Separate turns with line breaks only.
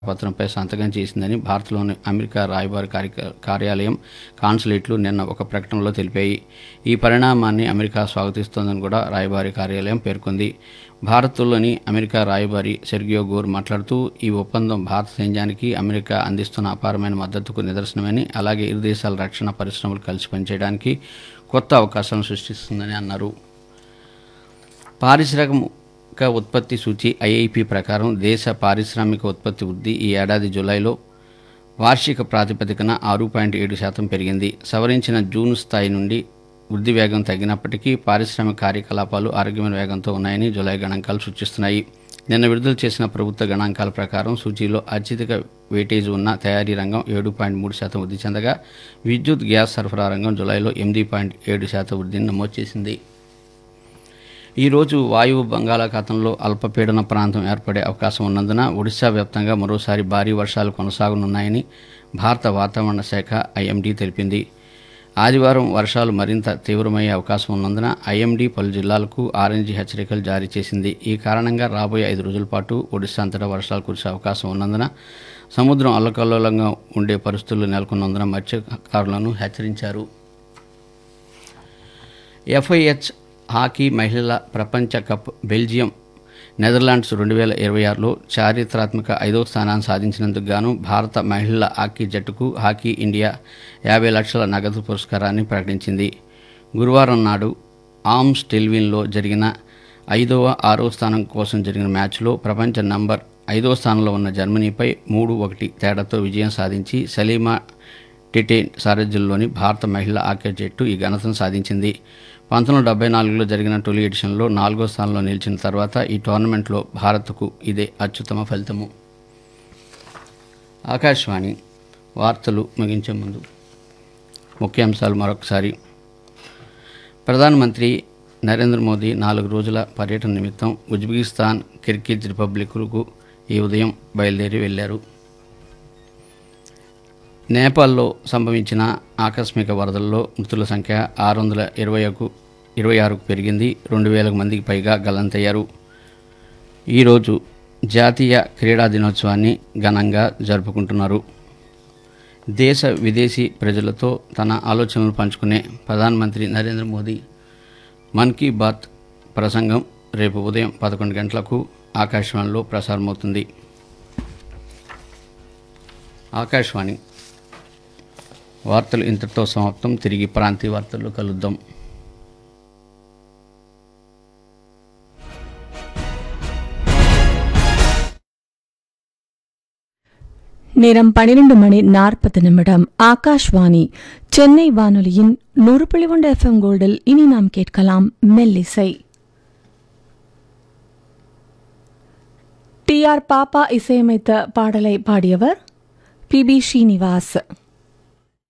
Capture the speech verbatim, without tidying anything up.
పత్రంపై సంతకం చేసిందని భారత్లోని అమెరికా రాయబారి కార్యాలయం, కాన్సులేట్లు నిన్న ఒక ప్రకటనలో తెలిపాయి. ఈ పరిణామాన్ని అమెరికా స్వాగతిస్తోందని కూడా రాయబారి కార్యాలయం పేర్కొంది. భారత్లోని అమెరికా రాయబారి సెర్గియో గోర్ మాట్లాడుతూ, ఈ ఒప్పందం భారత సైన్యానికి అమెరికా అందిస్తున్న అపారమైన మద్దతుకు నిదర్శనమని, అలాగే ఇరు దేశాల రక్షణ పరిశ్రమలు కలిసి పనిచేయడానికి కొత్త అవకాశాలను సృష్టిస్తుందని అన్నారు. పారిశ్రామిక ఉత్పత్తి సూచి ఐఐపి ప్రకారం దేశ పారిశ్రామిక ఉత్పత్తి వృద్ధి ఈ ఏడాది జూలైలో వార్షిక ప్రాతిపదికన ఆరు పాయింట్ ఏడు శాతం పెరిగింది. సవరించిన జూన్ స్థాయి నుండి వృద్ధి వేగం తగ్గినప్పటికీ పారిశ్రామిక కార్యకలాపాలు ఆరోగ్యమైన వేగంతో ఉన్నాయని జూలై గణాంకాలు సూచిస్తున్నాయి. నిన్న విడుదల చేసిన ప్రభుత్వ గణాంకాల ప్రకారం సూచీలో అత్యధిక వెయిటేజ్ ఉన్న తయారీ రంగం ఏడు పాయింట్ మూడు శాతం వృద్ధి చెందగా, విద్యుత్ గ్యాస్ సరఫరా రంగం జూలైలో ఎనిమిది పాయింట్ ఏడు శాతం వృద్ధిని నమోదు చేసింది. ఈరోజు వాయువు బంగాళాఖాతంలో అల్పపీడన ప్రాంతం ఏర్పడే అవకాశం ఉన్నందున ఒడిశా వ్యాప్తంగా మరోసారి భారీ వర్షాలు కొనసాగనున్నాయని భారత వాతావరణ శాఖ ఐఎండీ తెలిపింది. ఆదివారం వర్షాలు మరింత తీవ్రమయ్యే అవకాశం ఉన్నందున ఐఎండీ పలు జిల్లాలకు ఆరెంజ్ హెచ్చరికలు జారీ చేసింది. ఈ కారణంగా రాబోయే ఐదు రోజుల పాటు ఒడిశా అంతటా వర్షాలు కురిసే అవకాశం ఉన్నందున సముద్రం అల్లకల్లోలంగా ఉండే పరిస్థితులు నెలకొన్నందున మత్స్యకారులను హెచ్చరించారు. ఎఫ్ఐహెచ్ హాకీ మహిళల ప్రపంచ కప్ బెల్జియం నెదర్లాండ్స్ రెండు వేల ఇరవై ఆరులో చారిత్రాత్మక ఐదో స్థానాన్ని సాధించినందుకు గాను భారత మహిళల హాకీ జట్టుకు హాకీ ఇండియా యాభై లక్షల నగదు పురస్కారాన్ని ప్రకటించింది. గురువారం నాడు ఆమ్స్టెల్విన్లో జరిగిన ఐదవ ఆరో స్థానం కోసం జరిగిన మ్యాచ్లో ప్రపంచ నంబర్ ఐదో స్థానంలో ఉన్న జర్మనీపై మూడు ఒకటి తేడాతో విజయం సాధించి సలీమా టిటేన్ సారథ్యంలోని భారత మహిళల హాకీ జట్టు ఈ ఘనతను సాధించింది. పంతొమ్మిది వందల డెబ్బై నాలుగులో జరిగిన తొలి ఎడిషన్లో నాలుగో స్థానంలో నిలిచిన తర్వాత ఈ టోర్నమెంట్లో భారత్కు ఇదే అత్యుత్తమ ఫలితము. ఆకాశవాణి వార్తలు ముగించే ముందు ముఖ్యాంశాలు మరొకసారి. ప్రధానమంత్రి నరేంద్ర మోదీ నాలుగు రోజుల పర్యటన నిమిత్తం ఉజ్బెకిస్తాన్, కిర్గిజ్ రిపబ్లిక్లకు ఈ ఉదయం బయలుదేరి వెళ్లారు. నేపాల్లో సంభవించిన ఆకస్మిక వరదల్లో మృతుల సంఖ్య ఆరు వందల ఇరవైకు ఇరవై ఆరుకు పెరిగింది. రెండు వేల మందికి పైగా గల్లంతయ్యారు. ఈరోజు జాతీయ క్రీడా దినోత్సవాన్ని ఘనంగా జరుపుకుంటున్నారు. దేశ విదేశీ ప్రజలతో తన ఆలోచనలు పంచుకునే ప్రధానమంత్రి నరేంద్ర మోదీ మన్ కీ బాత్ ప్రసంగం రేపు ఉదయం పదకొండు గంటలకు ఆకాశవాణిలో ప్రసారమవుతుంది. ఆకాశవాణి వార్తలు ఇంతటితో సమాప్తం. తిరిగి ప్రాంతీయ వార్తల్లో కలుద్దాం.
நேரம் பனிரெண்டு மணி நாற்பது நிமிடம். ஆகாஷ்வாணி சென்னை வானொலியின் நூறு புள்ளி ஒன்று எஃப்எம் கோல்டில் இனி நாம் கேட்கலாம் மெல்லிசை. டி ஆர் பாப்பா இசையமைத்த பாடலை பாடியவர் பி பி ஸ்ரீனிவாஸ்.